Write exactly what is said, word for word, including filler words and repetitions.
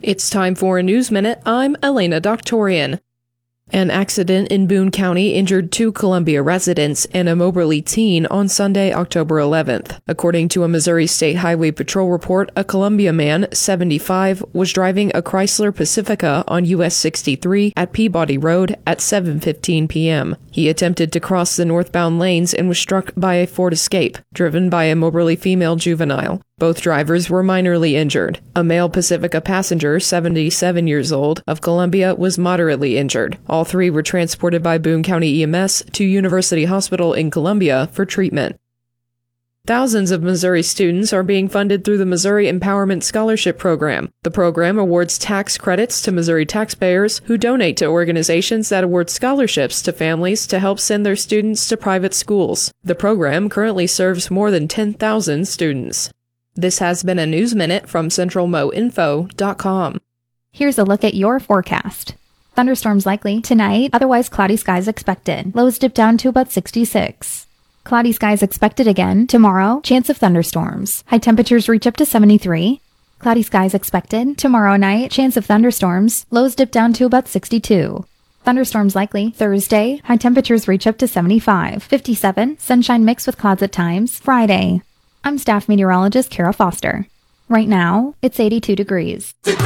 It's time for a News Minute. I'm Elena Doctorian. An accident in Boone County injured two Columbia residents and a Moberly teen on Sunday, October eleventh. According to a Missouri State Highway Patrol report, a Columbia man, seventy-five, was driving a Chrysler Pacifica on U S sixty-three at Peabody Road at seven fifteen p.m. He attempted to cross the northbound lanes and was struck by a Ford Escape, driven by a Moberly female juvenile. Both drivers were minorly injured. A male Pacifica passenger, seventy-seven years old, of Columbia, was moderately injured. All three were transported by Boone County E M S to University Hospital in Columbia for treatment. Thousands of Missouri students are being funded through the Missouri Empowerment Scholarship Program. The program awards tax credits to Missouri taxpayers who donate to organizations that award scholarships to families to help send their students to private schools. The program currently serves more than ten thousand students. This has been a News Minute from Central Mo Info dot com. Here's a look at your forecast. Thunderstorms likely tonight, otherwise cloudy skies expected. Lows dip down to about sixty-six. Cloudy skies expected again tomorrow, chance of thunderstorms. High temperatures reach up to seventy-three. Cloudy skies expected tomorrow night, chance of thunderstorms. Lows dip down to about sixty-two. Thunderstorms likely Thursday, high temperatures reach up to seventy-five. fifty-seven, sunshine mixed with clouds at times. Friday. I'm staff meteorologist Kara Foster. Right now, it's eighty-two degrees.